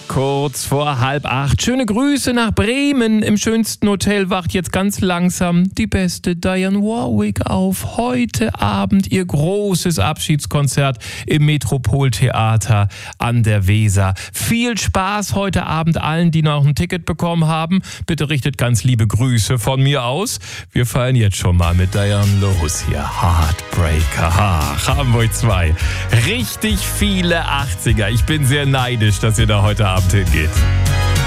Kurz vor 7:30. Schöne Grüße nach Bremen. Im schönsten Hotel wacht jetzt ganz langsam die beste Dionne Warwick auf. Heute Abend ihr großes Abschiedskonzert im Metropoltheater an der Weser. Viel Spaß heute Abend allen, die noch ein Ticket bekommen haben. Bitte richtet ganz liebe Grüße von mir aus. Wir fallen jetzt schon mal mit Dionne los hier. Heartbreaker. Hamburg 2. Richtig viele 80er. Ich bin sehr neidisch, dass ihr da heute Abend hingeht.